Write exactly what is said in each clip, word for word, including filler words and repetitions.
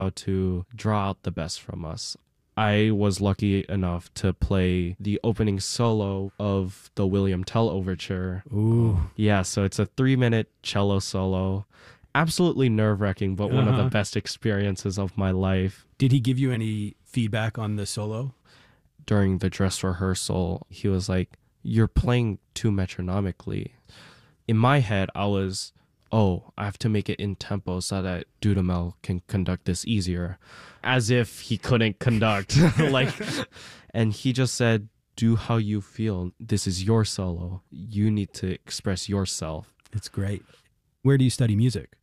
how to draw out the best from us. I was lucky enough to play the opening solo of the William Tell Overture. Ooh. Yeah, so it's a three-minute cello solo. Absolutely nerve-wracking, but one of the Uh-huh. best experiences of my life. Did he give you any feedback on the solo? During the dress rehearsal, he was like, "You're playing too metronomically." In my head, I was, oh, I have to make it in tempo so that Dudamel can conduct this easier. As if he couldn't conduct. like, and he just said, do how you feel. This is your solo. You need to express yourself. It's great. Where do you study music?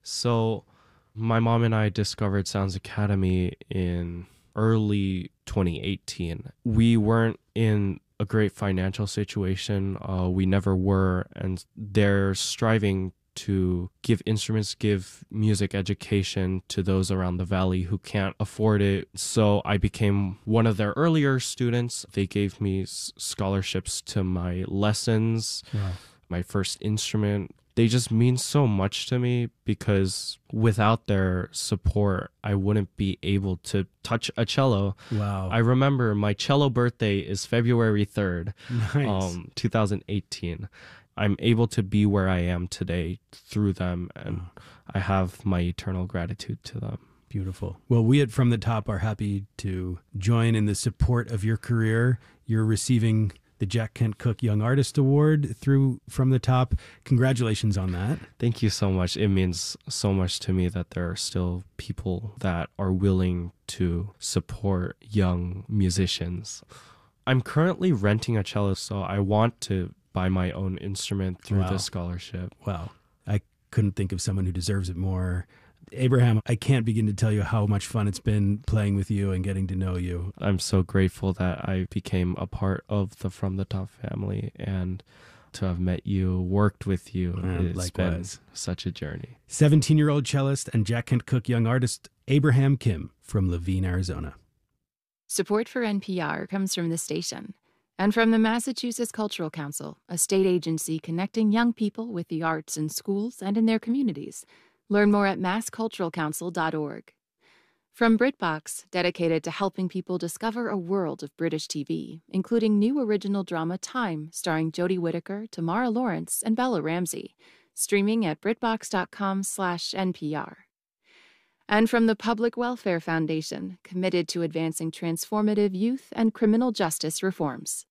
So my mom and I discovered Sounds Academy in early twenty eighteen. We weren't in a great financial situation. Uh, we never were. And they're striving to give instruments, give music education to those around the valley who can't afford it. So I became one of their earlier students. They gave me s- scholarships to my lessons, Wow. my first instrument. They just mean so much to me because without their support, I wouldn't be able to touch a cello. Wow. I remember my cello birthday is February third, Nice. um, two thousand eighteen. I'm able to be where I am today through them, and I have my eternal gratitude to them. Beautiful. Well, we at From the Top are happy to join in the support of your career. You're receiving the Jack Kent Cooke Young Artist Award through From the Top. Congratulations on that. Thank you so much. It means so much to me that there are still people that are willing to support young musicians. I'm currently renting a cello, so I want to buy my own instrument through Wow. the scholarship. Wow. I couldn't think of someone who deserves it more. Abraham, I can't begin to tell you how much fun it's been playing with you and getting to know you. I'm so grateful that I became a part of the From the Top family, and to have met you, worked with you. Yeah, It's likewise. been such a journey. seventeen-year-old cellist and Jack Kent Cooke Young Artist Abraham Kim from Levine, Arizona. Support for N P R comes from the station and from the Massachusetts Cultural Council, a state agency connecting young people with the arts in schools and in their communities. Learn more at mass cultural council dot org. From BritBox, dedicated to helping people discover a world of British T V, including new original drama Time, starring Jodie Whittaker, Tamara Lawrence, and Bella Ramsey, streaming at BritBox.com slash NPR. And from the Public Welfare Foundation, committed to advancing transformative youth and criminal justice reforms.